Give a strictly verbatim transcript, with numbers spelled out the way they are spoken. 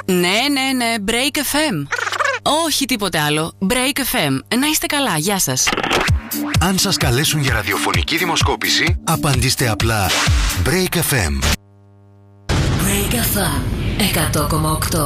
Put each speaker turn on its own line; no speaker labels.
Ναι, ναι, ναι, Break εφ εμ. Όχι τίποτε άλλο. Break εφ εμ. Να είστε καλά, γεια σας.
Αν σας καλέσουν για ραδιοφωνική δημοσκόπηση, απαντήστε απλά Break εφ εμ.
Break εφ εμ εκατό κόμμα οκτώ.